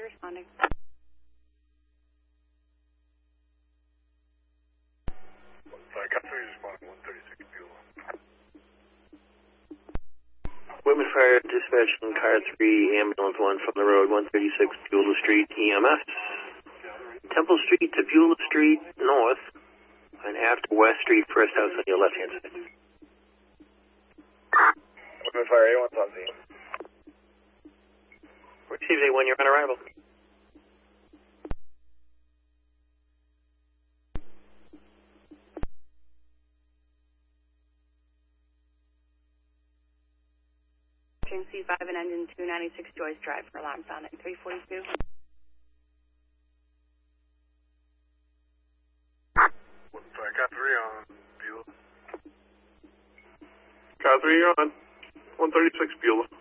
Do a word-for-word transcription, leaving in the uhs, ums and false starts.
responding. Sorry, car three responding, one thirty-six Beulah. Whitman Fire dispatching car three, ambulance one from the road, one thirty-six Beulah Street, E M S. Temple Street to Beulah Street north, and after West Street, first house on your left-hand side. Whitman Fire A one's on scene. Receive A one, you're on arrival. C five and engine two ninety-six Joyce Drive for alarm sound at three forty-two. Sorry, car three on Beulah. Car three, you're on. one thirty-six Beulah.